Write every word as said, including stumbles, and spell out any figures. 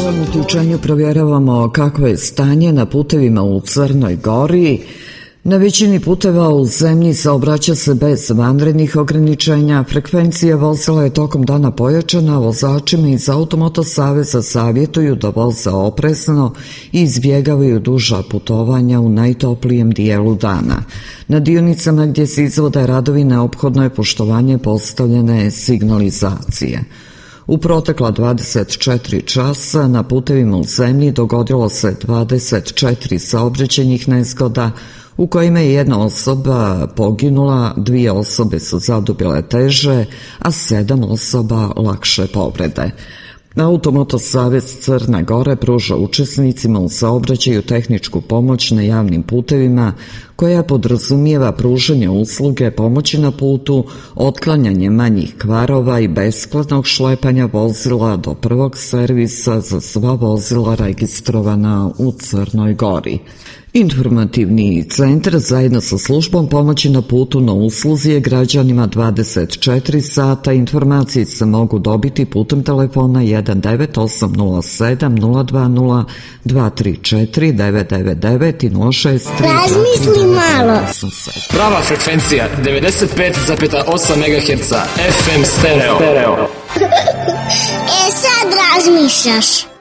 ovom uključenju provjeravamo kakvo je stanje na putevima u Crnoj Gori. Na većini puteva u zemlji saobraća se bez vanrednih ograničenja. Frekvencija vozila je tokom dana pojačana, vozačima iz Automoto saveza savjetuju da voze oprezno i izbjegavaju duža putovanja u najtoplijem dijelu dana. Na dionicama gdje se izvode radovi neophodno je poštovanje postavljene signalizacije. U protekla dvadeset četiri časa na putevima u zemlji dogodilo se dvadeset četiri saobraćajnih nezgoda u kojima je jedna osoba poginula, dvije osobe su zadobile teže, a sedam osoba lakše povrede. Automoto savez Crne Gore pruža učesnicima u saobraćaju tehničku pomoć na javnim putevima koja podrazumijeva pružanje usluge pomoći na putu, otklanjanje manjih kvarova i besplatnog šlepanja vozila do prvog servisa za sva vozila registrovana u Crnoj Gori. Informativni centar zajedno sa službom pomoći na putu na usluzi je građanima dvadeset četiri sata. Informacije se mogu dobiti putem telefona jedan devet osam nula sedam nula dva nula dva tri četiri devet devet devet i nula šest tri. Razmisli malo. Prava frekvencija devedeset pet zarez osam megaherca F M stereo. E sad razmišljaš.